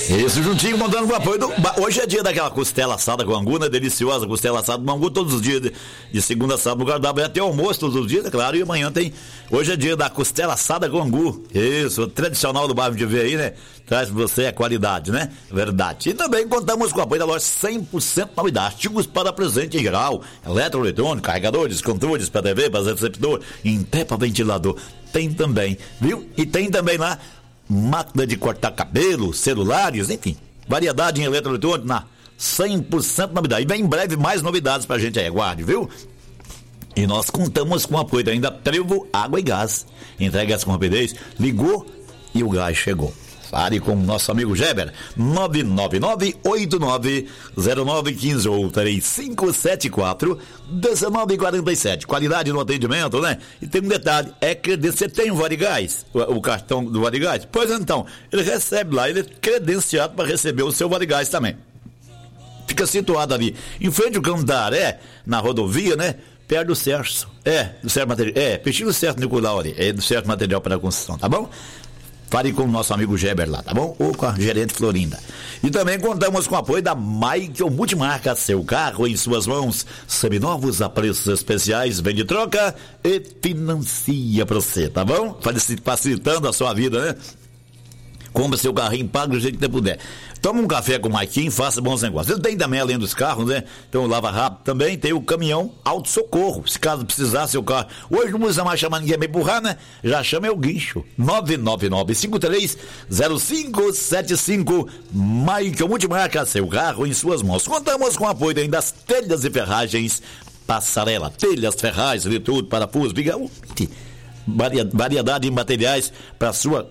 Isso, juntinho, contando com o apoio do... Hoje é dia daquela costela assada com angu, né? Deliciosa costela assada com angu, todos os dias, de segunda a sábado no cardápio. Tem almoço todos os dias, é claro, e amanhã tem... Hoje é dia da costela assada com angu. Isso, tradicional do bairro de ver aí, né? Traz pra você a qualidade, né? Verdade. E também contamos com o apoio da loja 100% novidade. Artigos para presente em geral. Eletroeletrônico, carregadores, controles para TV, para receptor, em pé para ventilador. Tem também, viu? E tem também lá máquina de cortar cabelo, celulares, enfim, variedade em eletroeletrônico na 100% novidade. E vem em breve mais novidades pra gente aí, aguarde, viu? E nós contamos com o apoio ainda Trevo Água e Gás. Entregas com rapidez, ligou e o gás chegou. Fale com o nosso amigo Geber, 999-890915 ou 3574-1947. Qualidade no atendimento, né? E tem um detalhe, você tem o Varigás, o cartão do Varigás? Pois então, ele recebe lá, ele é credenciado para receber o seu Varigás também. Fica situado ali, em frente ao Candaré, na rodovia, né? Perto do Certo. Do Certo Material. Peixinho do Certo Nicolau ali. É do Certo Material para a construção, tá bom? Fale com o nosso amigo Geber lá, tá bom? Ou com a gerente Florinda. E também contamos com o apoio da Michael Multimarca, seu carro em suas mãos, seminovos a preços especiais, vende troca e financia pra você, tá bom? Facilitando a sua vida, né? Compre seu carrinho, paga do jeito que você puder. Toma um café com o Maiquinho, faça bons negócios. Ele tem também, além dos carros, né? Tem o Lava Rápido também, tem o caminhão auto-socorro. Se caso precisar, seu carro. Hoje não precisa mais chamar ninguém pra empurrar, né? Já chama o guincho. 999-530575. Michael Multimarca, seu carro em suas mãos. Contamos com o apoio ainda das telhas e ferragens Passarela. Telhas, ferragens, de tudo, parafusos, variedade de materiais para sua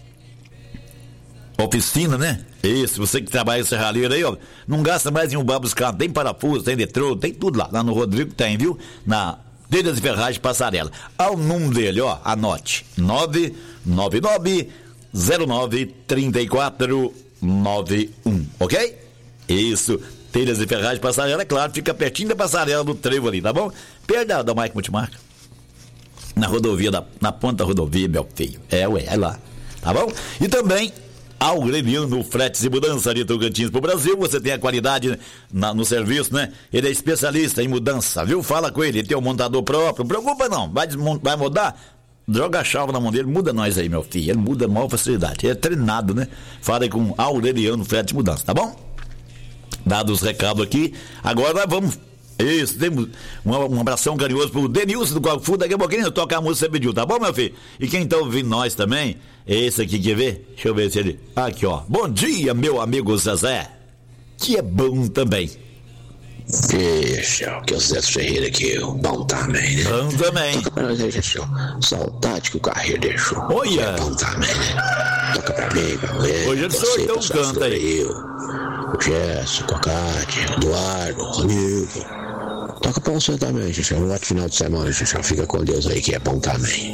oficina, né? Isso, você que trabalha em serralheiro aí, ó, não gasta mais em um bar buscar, tem parafuso, tem eletrodo, tem tudo lá. Lá no Rodrigo tem, viu? Na Telhas e Ferragens Passarela. Ao número dele, ó, anote: 999-09-3491, ok? Isso, Telhas e Ferragens Passarela, é claro, fica pertinho da passarela do Trevo ali, tá bom? Perto da Mike Multimarca. Na rodovia, na ponta da rodovia, meu filho. É lá, tá bom? E também Aureliano Fretes e Mudança de Tocantins pro Brasil. Você tem a qualidade no serviço, né? Ele é especialista em mudança, viu? Fala com ele, ele tem um montador próprio. Não preocupa não, vai mudar? Joga a chave na mão dele, muda nós aí, meu filho. Ele muda com maior facilidade, ele é treinado, né? Fala aí com Aureliano Fretes e Mudança, tá bom? Dados os recados aqui, agora nós vamos... Isso, temos um abração carinhoso pro Denilson do Coco Fu. Daqui a pouquinho toca a música que você pediu, tá bom, meu filho? E quem tá ouvindo nós também, é esse aqui, quer ver? Deixa eu ver se ele... Aqui, ó. Bom dia, meu amigo Zezé, que é bom também. Deixa, que o Zé Ferreira aqui, bom também, né? Bom também. Toca pra nós aí, Gessel. Saudade que o Carreiro deixou. Olha. É bom também, né? Toca pra mim, pra mulher. Hoje ele sorteou um canto aí. O Gerson, Cocate, Eduardo, Rodrigo. Toca pra você também, Gessel. Um ótimo final de semana, Gessel. Fica com Deus aí, que é bom também.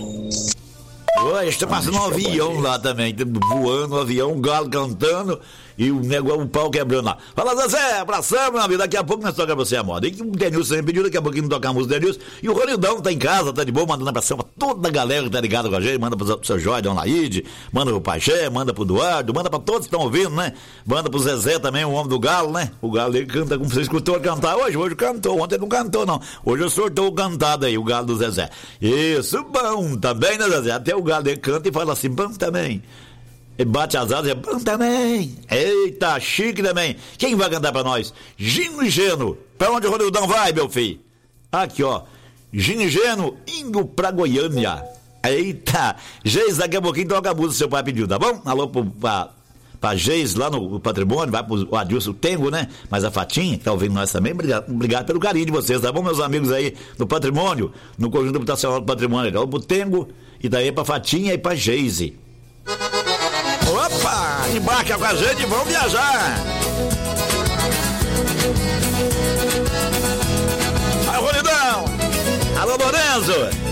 Oi, está passando um avião lá também, voando um avião, um galo cantando e o negócio, o pau quebrando lá. Fala, Zezé, abração, meu amigo, daqui a pouco nós tocamos você a moda. E o Denilson sempre pediu, daqui a pouquinho tocar a música do Denilson. E o Ronildão tá em casa, tá de boa, mandando abração pra toda a galera que tá ligada com a gente, manda pro seu Jorge, Dona Laide, manda pro Paixé, manda pro Eduardo, manda pra todos que estão ouvindo, né? Manda pro Zezé também, o homem do galo, né? O galo ele canta, como você escutou ele cantar hoje cantou, ontem não cantou não. Hoje eu sortou o cantado aí, o galo do Zezé. Isso, bom também, né, Zezé? Até o galo ele canta e fala assim, bom também. Ele bate as asas e é bom também. Eita, chique também. Quem vai cantar pra nós? Gino e Geno. Pra onde o Ronildão vai, meu filho? Aqui, ó. Gino e Geno indo pra Eita. Geis, daqui a pouquinho toca a música que seu pai pediu, tá bom? Alô pra Geis lá no Patrimônio, vai pro Adilson Tengo, né? Mas a Fatinha, que tá ouvindo nós também, obrigado pelo carinho de vocês, tá bom, meus amigos aí do Patrimônio, no Conjunto Habitacional do Patrimônio. Alô pro Tengo, e daí pra Fatinha e pra Geise. Opa! Embarca com a gente e vamos viajar! Aí, Ronidão! Alô, Lorenzo!